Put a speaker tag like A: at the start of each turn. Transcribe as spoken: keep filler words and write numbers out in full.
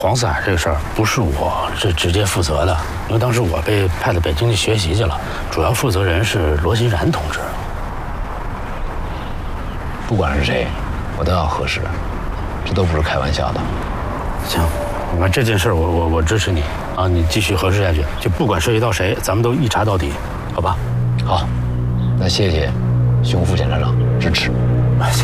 A: 黄四海这个事儿不是我这直接负责的，因为当时我被派到北京去学习去了，主要负责人是罗欣然同志。
B: 不管是谁，我都要核实，这都不是开玩笑的。
A: 行，那这件事我我我支持你啊，你继续核实下去，就不管涉及到谁，咱们都一查到底，好吧？
B: 好，那谢谢熊副检察长支持。